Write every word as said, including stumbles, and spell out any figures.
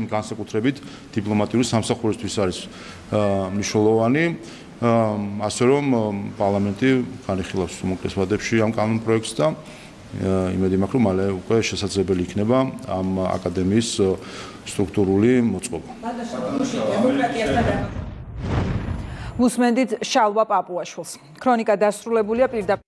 განსაკუთრებით დიპლომატიური სამსახურისთვის არის მნიშვნელოვანი. ასე რომ პარლამენტი განიხილავს უმოკლეს ვადებში ამ კანონ პროექტს და იმედი მაქვს, რომ მალე უკვე შესაძლებელი იქნება ამ აკადემიის სტრუქტურული მოწყობა. მუსმენდით შალვა პაპუაშვილს. ქრონიკა დასრულებულია პირდაპირ